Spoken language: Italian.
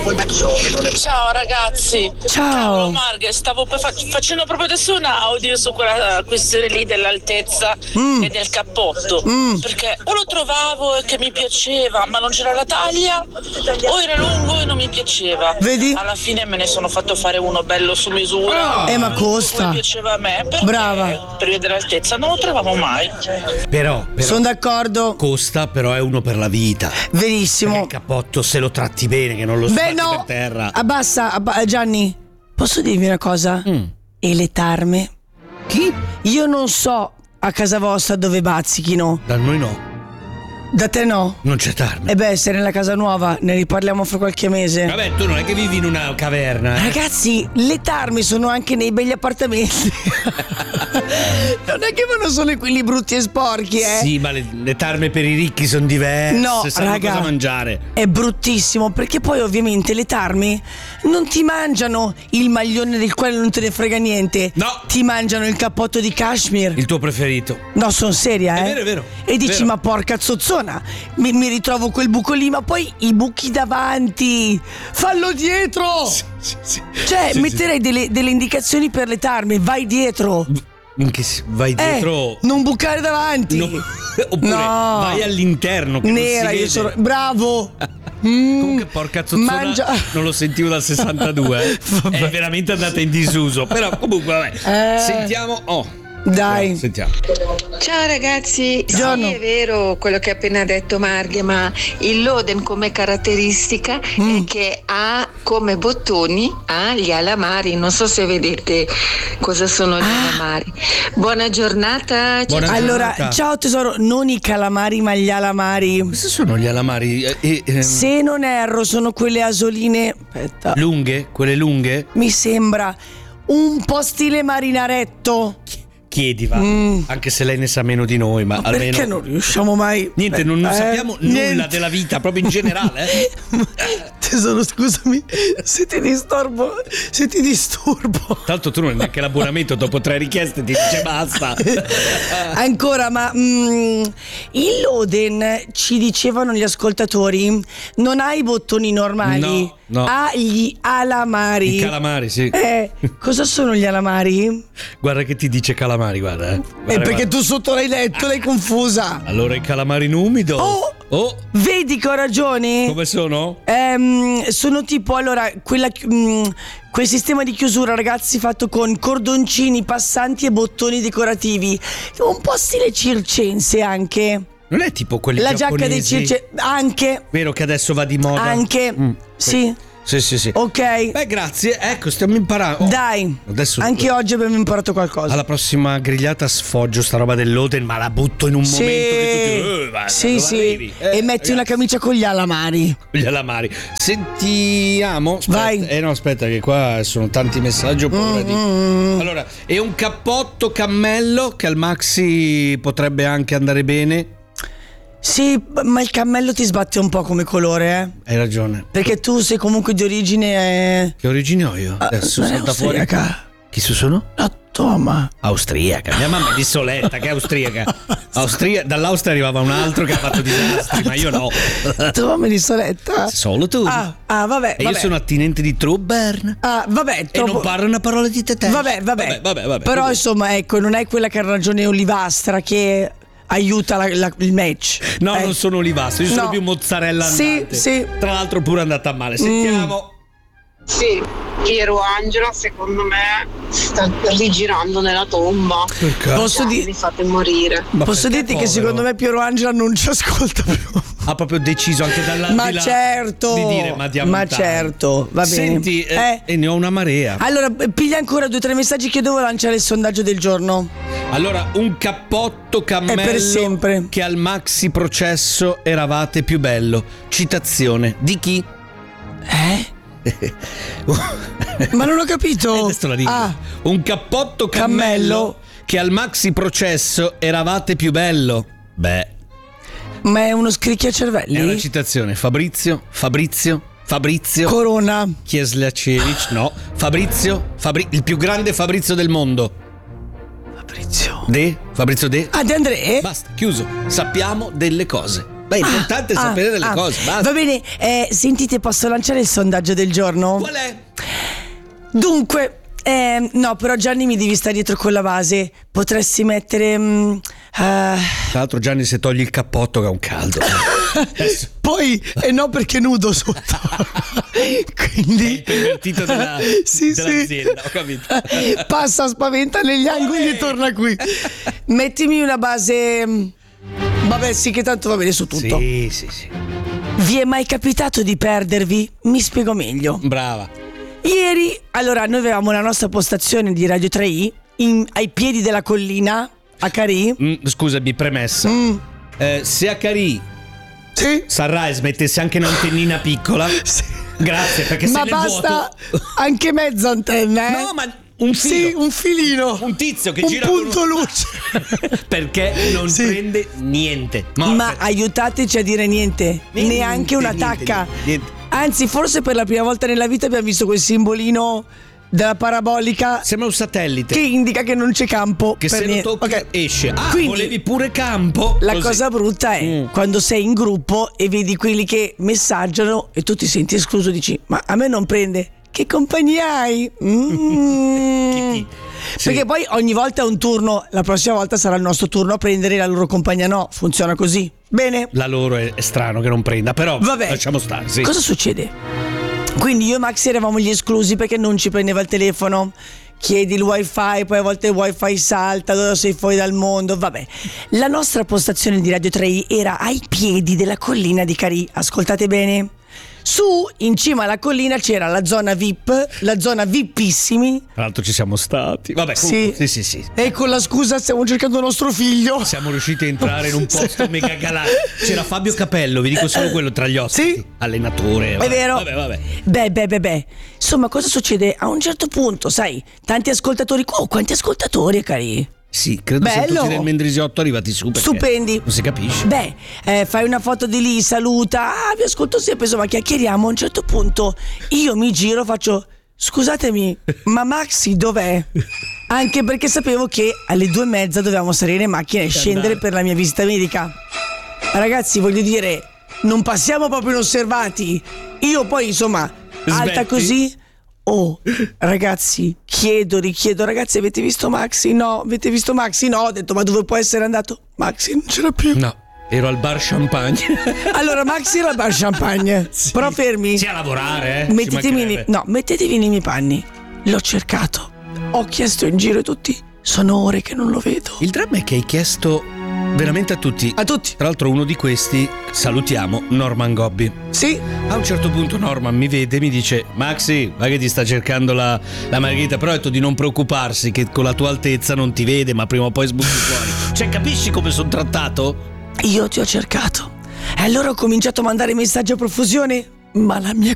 Ciao ragazzi. Ciao. Cavolo Marghe, stavo facendo proprio adesso un audio su quella questione lì dell'altezza e del cappotto, perché o lo trovavo e che mi piaceva ma non c'era la taglia, o era lungo e non mi piaceva. Vedi? Alla fine me ne sono fatto fare uno bello su misura. Ma costa. Come piaceva a me, perché Brava. per vedere l'altezza non lo trovavo mai. Però Sono d'accordo. costa, però è uno per la vita. Verissimo. Il cappotto, se lo tratti bene, che non lo sbatti no. per terra. Abbassa, Gianni. Posso dirvi una cosa? E le tarme? Chi? Io non so a casa vostra dove bazzichino. Da noi no. Da te no? Non c'è tarme. E beh, sei nella casa nuova, ne riparliamo fra qualche mese. Vabbè, tu non è che vivi in una caverna. Ragazzi, le tarme sono anche nei begli appartamenti. Non è che vanno solo quelli brutti e sporchi, Sì, ma le tarme per i ricchi sono diverse. No, sanno raga, cosa mangiare. è bruttissimo, perché poi ovviamente le tarme non ti mangiano il maglione del quale non te ne frega niente. No. Ti mangiano il cappotto di cashmere. Il tuo preferito. No, sono seria, È vero, è vero. E dici, Vero. ma porca zozzona, mi ritrovo quel buco lì, ma poi i buchi davanti, fallo dietro. Sì. Cioè, Sì, metterei delle indicazioni per le tarme, vai dietro. Vai dietro. Non bucare davanti. No. Oppure No. vai all'interno. Che Nera, non si io vede. sono bravo. Comunque, porca zozzona, Mangia. non lo sentivo dal 62. È veramente andata in disuso. Però comunque, vabbè. Sentiamo. Dai. Sentiamo. Ciao ragazzi, Buongiorno. sì è vero quello che ha appena detto Marghe, ma il Loden come caratteristica è che ha come bottoni gli alamari, non so se vedete cosa sono gli alamari. Buona giornata. Buona Allora, giornata. ciao tesoro, non i calamari ma gli alamari. Questi sono gli alamari Se non erro, sono quelle asoline. Aspetta, lunghe? Quelle lunghe? mi sembra un po' stile marinaretto. Chiedi, va. Anche se lei ne sa meno di noi, ma almeno. Perché non riusciamo mai? Niente, non sappiamo niente. nulla della vita, proprio in generale. Tesoro, scusami, se ti disturbo. Tanto tu non hai neanche l'abbonamento, dopo 3 richieste ti dice basta. Ancora, ma il Loden, ci dicevano gli ascoltatori, non ha i bottoni normali, No. ha gli alamari. I calamari, sì. Cosa sono gli alamari? Guarda che ti dice calamari, guarda. È perché tu sotto l'hai letto, l'hai confusa. Allora i calamari in umido. Oh, vedi che ho ragione? Come sono? Sono tipo, allora, quel sistema di chiusura, ragazzi, fatto con cordoncini passanti e bottoni decorativi, un po' stile circense anche. Non è tipo quelli La giacca dei giapponesi? circensi, anche. Vero che adesso va di moda? Anche. Sì. Sì. Ok. Beh, grazie. Ecco, stiamo imparando. Dai. Adesso Anche oggi abbiamo imparato qualcosa. alla prossima grigliata sfoggio sta roba del Loden, ma la butto in un momento che tu vai, sì, dove sì. arrivi? E metti una camicia con gli alamari. Gli alamari. Sentiamo. Aspetta. Vai. No, aspetta, che qua sono tanti messaggi. Ho paura di. Allora, è un cappotto cammello che al maxi potrebbe anche andare bene. Sì, ma il cammello ti sbatte un po' come colore, Hai ragione. Perché tu sei comunque di origine. Che origine ho io? Adesso non è salta fuori. austriaca. Chi sono? La Toma. Austriaca. Mia mamma è di Soletta, che è austriaca. Dall'Austria arrivava un altro che ha fatto disastri, ma io no. Toma di Soletta. Solo tu. Ah, vabbè. E io sono attinente di Trubern. Ah, vabbè. E non parlo una parola di tetè. Vabbè. Vabbè. Però insomma, ecco, non è quella che ha ragione Olivastra che aiuta il match. No, non sono olivastro, io sono No. più mozzarella andante. Sì. Tra l'altro pure andata male. Sentiamo. Sì, Piero Angela secondo me sta rigirando nella tomba. Perché? Mi fate morire. Posso dirti che secondo me Piero Angela non ci ascolta più. Ha proprio deciso anche dall'aldilà Ma certo. di dire ma diamo Ma un taglio. certo, va bene. Senti, e ne ho una marea. Allora, piglia ancora 2 o 3 messaggi che devo lanciare il sondaggio del giorno. Allora, un cappotto cammello È per sempre. che al maxi processo eravate più bello. Citazione di chi? Ma non ho capito. Adesso la dico. Un cappotto cammello che al maxi processo eravate più bello. Beh, Ma è uno scricchiacervelli? è una citazione. Fabrizio Corona. Kieslacevich, no. Fabrizio, il più grande Fabrizio del mondo. Fabrizio Fabrizio De. De André? Basta, chiuso. Sappiamo delle cose. Beh, è importante sapere delle cose. Basta. Va bene, sentite, posso lanciare il sondaggio del giorno? Qual è? Dunque, no, però Gianni mi devi stare dietro con la base. Potresti mettere... Tra l'altro Gianni se togli il cappotto che ha un caldo. Poi, no, perché nudo sotto. Quindi... È il pervertito dell'azienda, ho capito. Passa, spaventa negli angoli e torna qui. Mettimi una base... Vabbè, sì, che tanto va bene su tutto. Sì. Vi è mai capitato di perdervi? Mi spiego meglio. Brava. Ieri, allora, noi avevamo la nostra postazione di Radio 3i ai piedi della collina a Carì. Scusami, premessa. Se a Carì Sunrise mettesse anche un'antennina piccola, grazie, perché ma sei nel basta vuoto. Anche mezza antenna, No, ma un filo. Sì, un filino. Un tizio che un gira punto con luce. Perché non prende niente. Ma aiutateci a dire niente. Neanche una tacca. Niente. Anzi, forse per la prima volta nella vita abbiamo visto quel simbolino della parabolica. Sembra un satellite che indica che non c'è campo. che per se lo niente. tocchi esce. Quindi, volevi pure campo? La Così. cosa brutta è quando sei in gruppo e vedi quelli che messaggiano e tu ti senti escluso, dici: ma a me non prende. Che compagnia hai? Perché poi ogni volta è un turno. La prossima volta sarà il nostro turno a prendere, la loro compagnia no. Funziona così. Bene. La loro è strano che non prenda, però vabbè, lasciamo stare. Sì. Cosa succede? Quindi io e Maxi eravamo gli esclusi perché non ci prendeva il telefono. Chiedi il wifi, poi a volte il wifi salta, dove sei fuori dal mondo. Vabbè, la nostra postazione di Radio 3 era ai piedi della collina di Carì. Ascoltate bene. Su, in cima alla collina c'era la zona VIP, la zona VIPissimi. Tra l'altro ci siamo stati. Vabbè, sì. Sì. E con la scusa stiamo cercando nostro figlio. Siamo riusciti a entrare in un posto mega galattico. C'era Fabio Capello, vi dico solo quello tra gli ospiti. Sì. Allenatore. È vero. Vabbè. Beh. Insomma, cosa succede? A un certo punto, sai, tanti ascoltatori. Quanti ascoltatori, cari? Sì, credo siano tutti del Mendrisiotto arrivati su. Stupendi. Non si capisce. Beh, fai una foto di lì, saluta. Vi ascolto sempre, insomma, chiacchieriamo. A un certo punto io mi giro, faccio: scusatemi, ma Maxi dov'è? Anche perché sapevo che alle 2:30 dovevamo salire in macchina e scendere per la mia visita medica. Ragazzi, voglio dire, non passiamo proprio inosservati. Io poi, insomma, alta così. Oh, ragazzi, richiedo, ragazzi, avete visto Maxi? No, avete visto Maxi? No, ho detto, ma dove può essere andato? Maxi non c'era più. No, ero al bar Champagne. Allora, Maxi era al bar Champagne. Sì. Però fermi. Sì, a lavorare, mettetevi nei miei panni. L'ho cercato. Ho chiesto in giro a tutti. Sono ore che non lo vedo. Il dramma è che hai chiesto veramente a tutti. A tutti. Tra l'altro uno di questi, salutiamo, Norman Gobbi. Sì. A un certo punto Norman mi vede e mi dice: Maxi, va che ti sta cercando la Margherita. Però ho detto di non preoccuparsi, che con la tua altezza non ti vede, ma prima o poi sbutti fuori. Cioè, capisci come sono trattato? Io ti ho cercato. E allora ho cominciato a mandare messaggi a profusione. Ma la mia